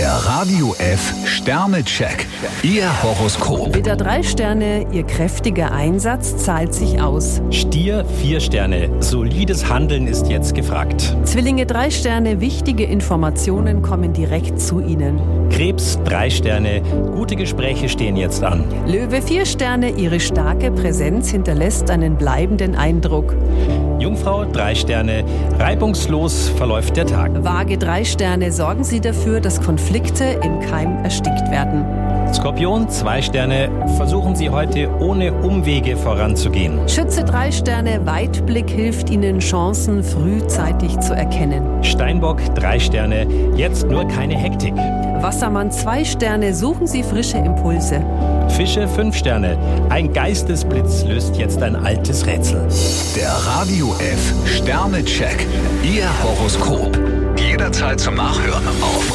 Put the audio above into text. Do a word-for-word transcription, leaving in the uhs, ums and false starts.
Der Radio F Sternecheck. Ihr Horoskop. Widder drei Sterne, Ihr kräftiger Einsatz zahlt sich aus. Stier vier Sterne, solides Handeln ist jetzt gefragt. Zwillinge drei Sterne, wichtige Informationen kommen direkt zu Ihnen. Krebs drei Sterne, gute Gespräche stehen jetzt an. Löwe vier Sterne, Ihre starke Präsenz hinterlässt einen bleibenden Eindruck. Jungfrau drei Sterne, reibungslos verläuft der Tag. Waage drei Sterne, sorgen Sie dafür, dass Konflikte im Keim erstickt werden. Skorpion zwei Sterne, versuchen Sie heute ohne Umwege voranzugehen. Schütze drei Sterne, Weitblick hilft Ihnen, Chancen frühzeitig zu erkennen. Steinbock drei Sterne, jetzt nur keine Hektik. Wassermann zwei Sterne, suchen Sie frische Impulse. Fische fünf Sterne, ein Geistesblitz löst jetzt ein altes Rätsel. Der Radio F Sternecheck. Ihr Horoskop. Jederzeit zum Nachhören auf